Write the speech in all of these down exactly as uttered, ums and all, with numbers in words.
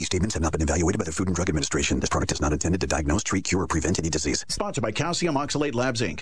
These statements have not been evaluated by the Food and Drug Administration. This product is not intended to diagnose, treat, cure, or prevent any disease. Sponsored by Calcium Oxalate Labs, Incorporated.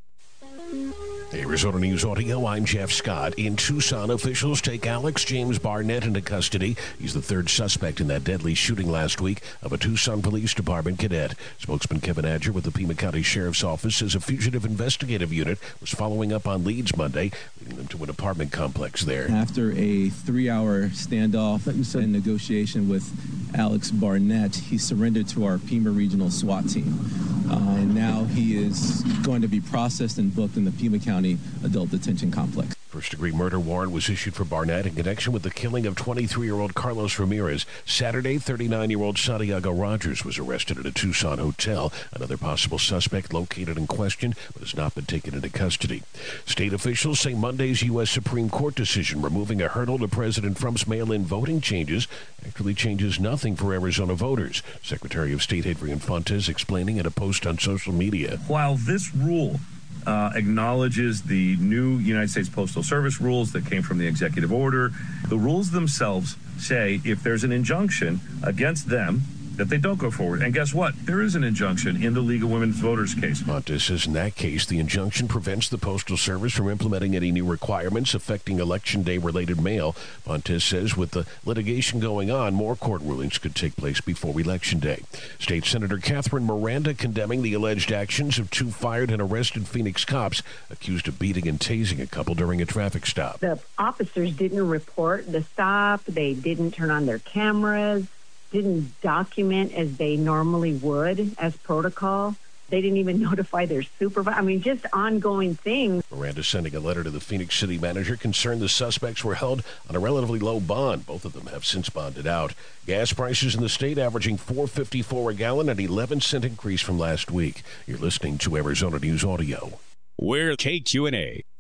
Arizona News Audio, I'm Jeff Scott. In Tucson, officials take Alex James Barnett into custody. He's the third suspect in that deadly shooting last week of a Tucson Police Department cadet. Spokesman Kevin Adger with the Pima County Sheriff's Office says a fugitive investigative unit was following up on leads Monday, leading them to an apartment complex there. After a three-hour standoff and negotiation with Alex Barnett, he surrendered to our Pima Regional SWAT team. Uh, and now he is going to be processed and booked in the Pima County Adult Detention Complex. First-degree murder warrant was issued for Barnett in connection with the killing of twenty-three-year-old Carlos Ramirez. Saturday, thirty-nine-year-old Santiago Rogers was arrested at a Tucson hotel. Another possible suspect located and questioned, but has not been taken into custody. State officials say Monday's U S Supreme Court decision removing a hurdle to President Trump's mail-in voting changes actually changes nothing for Arizona voters. Secretary of State Adrian Fontes explaining in a post on social media. While this rule Uh, acknowledges the new United States Postal Service rules that came from the executive order, the rules themselves say if there's an injunction against them, that they don't go forward. And guess what? There is an injunction in the League of Women Voters case. Fontes says in that case, the injunction prevents the Postal Service from implementing any new requirements affecting Election Day-related mail. Fontes says with the litigation going on, more court rulings could take place before Election Day. State Senator Catherine Miranda condemning the alleged actions of two fired and arrested Phoenix cops accused of beating and tasing a couple during a traffic stop. The officers didn't report the stop. They didn't turn on their cameras. Didn't document as they normally would as protocol. They didn't even notify their supervisor. I mean, just ongoing things. Miranda sending a letter to the Phoenix city manager concerned the suspects were held on a relatively low bond. Both of them have since bonded out. Gas prices in the state averaging four dollars and fifty-four cents a gallon, an eleven cent increase from last week. You're listening to Arizona News Audio. We're K Q and A.